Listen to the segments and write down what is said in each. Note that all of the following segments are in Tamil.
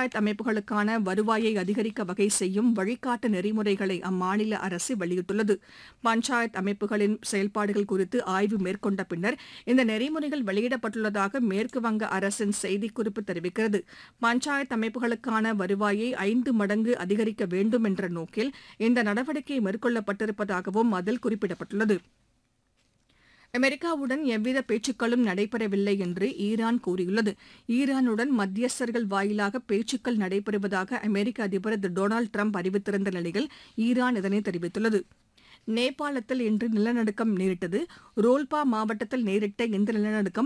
பஞ்சாயத்து அமைப்புகளுக்கான வருவாயை அதிகரிக்க வகை செய்யும் வழிகாட்டு நெறிமுறைகளை அம்மாநில அரசு வெளியிட்டுள்ளது. பஞ்சாயத்து அமைப்புகளின் செயல்பாடுகள் குறித்து ஆய்வு மேற்கொண்ட பின்னர் இந்த நெறிமுறைகள் வெளியிடப்பட்டுள்ளதாக மேற்குவங்க அரசின் செய்திக்குறிப்பு தெரிவிக்கிறது. பஞ்சாயத்து அமைப்புகளுக்கான வருவாயை 5 மடங்கு அதிகரிக்க வேண்டும் என்ற நோக்கில் இந்த நடவடிக்கை மேற்கொள்ளப்பட்டிருப்பதாகவும் அதில் குறிப்பிடப்பட்டுள்ளது. அமெரிக்காவுடன் எவ்வித பேச்சுக்களும் நடைபெறவில்லை என்று ஈரான் கூறியுள்ளது. ஈரானுடன் மத்தியஸ்தர்கள் வாயிலாக பேச்சுக்கள் நடைபெறுவதாக அமெரிக்க அதிபர் திரு டொனால்டு டிரம்ப் அறிவித்திருந்த நிலையில் ஈரான் இதனை தெரிவித்துள்ளது. நேபாளத்தில் இன்று நிலநடுக்கம் நேரிட்டது. ரோல்பா மாவட்டத்தில் நேரிட்ட இந்த நிலநடுக்கம்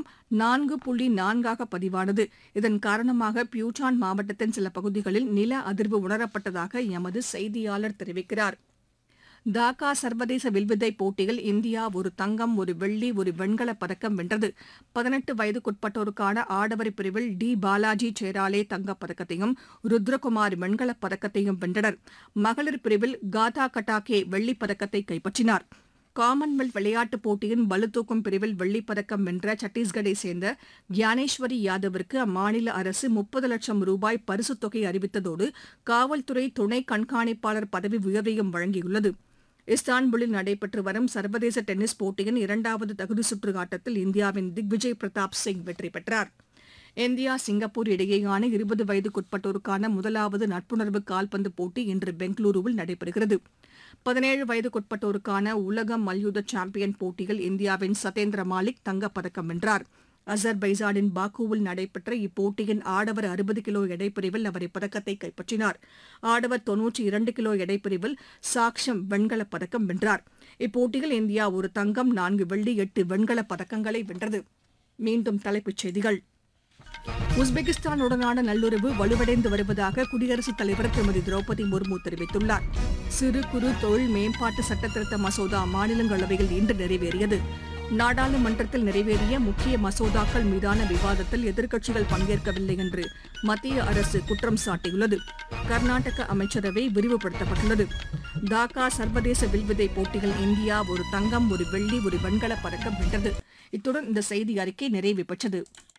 4.4 பதிவானது. இதன் காரணமாக பியூட்டான் மாவட்டத்தின் சில பகுதிகளில் நில அதிர்வு உணரப்பட்டதாக எமது செய்தியாளர் தெரிவிக்கிறார். டாக்கா சர்வதேச வில்வித்தை போட்டியில் இந்தியா ஒரு தங்கம், ஒரு வெள்ளி, ஒரு வெண்கலப் பதக்கம் வென்றது. 18 வயதுக்குட்பட்டோருக்கான ஆடவர் பிரிவில் டி பாலாஜி சேராலே தங்கப் பதக்கத்தையும் ருத்ரகுமார் வெண்கலப் பதக்கத்தையும் வென்றனர். மகளிர் பிரிவில் காதா கட்டாகே வெள்ளிப் பதக்கத்தை கைப்பற்றினார். காமன்வெல்த் விளையாட்டுப் போட்டியின் பளுதூக்கும் பிரிவில் வெள்ளிப் பதக்கம் வென்ற சத்தீஸ்கரை சேர்ந்த கியானேஸ்வரி யாதவிற்கு அம்மாநில அரசு 30 லட்சம் ரூபாய் பரிசுத் தொகை அறிவித்ததோடு காவல்துறை துணை கண்காணிப்பாளர் பதவி உயர்வையும் வழங்கியுள்ளது. இஸ்தான்புல்லில் நடைபெற்று வரும் சர்வதேச டென்னிஸ் போட்டியின் 2வது தகுதிச்சுற்று ஆட்டத்தில் இந்தியாவின் திக்விஜய் பிரதாப் சிங் வெற்றி பெற்றார். இந்தியா சிங்கப்பூர் இடையேயான 20 வயதுக்குட்பட்டோருக்கான முதலாவது நட்புணர்வு கால்பந்து போட்டி இன்று பெங்களூருவில் நடைபெறுகிறது. 17 வயதுக்குட்பட்டோருக்கான உலக மல்யுத்த சாம்பியன் போட்டியில் இந்தியாவின் சதேந்திர மாலிக் தங்கப்பதக்கம் வென்றார். அசர்பைஜானின் பாக்குவில் நடைபெற்ற இப்போட்டியின் ஆடவர் 60 கிலோ எடைப்பிரிவில் அவர் இப்பதக்கத்தை கைப்பற்றினார். ஆடவர் 92 கிலோ எடைப்பிரிவில் சாக்ஷம் வெண்கலப் பதக்கம் வென்றார். இப்போட்டியில் இந்தியா ஒரு தங்கம், 4 வெள்ளி, 8 வெண்கலப் பதக்கங்களை வென்றது. மீண்டும் தலைப்புச் செய்திகள். உஸ்பெகிஸ்தானுடனான நல்லுறவு வலுவடைந்து வருவதாக குடியரசுத் தலைவர் திருமதி திரௌபதி முர்மு தெரிவித்துள்ளார். சிறு குறு தொழில் மேம்பாட்டு சட்டத்திருத்த மசோதா மாநிலங்களவையில் இன்று நிறைவேறியது. நாடாளுமன்றத்தில் நிறைவேறிய முக்கிய மசோதாக்கள் மீதான விவாதத்தில் எதிர்க்கட்சிகள் பங்கேற்கவில்லை என்று மத்திய அரசு குற்றம் சாட்டியுள்ளது. கர்நாடக அமைச்சரவை விரிவுபடுத்தப்பட்டுள்ளது. டாக்கா சர்வதேச வில்வித்தை போட்டியில் இந்தியா ஒரு தங்கம், ஒரு வெள்ளி, ஒரு வெண்கலப் பதக்கம் வென்றது. இத்துடன் இந்த செய்தி அறிக்கை நிறைவு பெற்றது.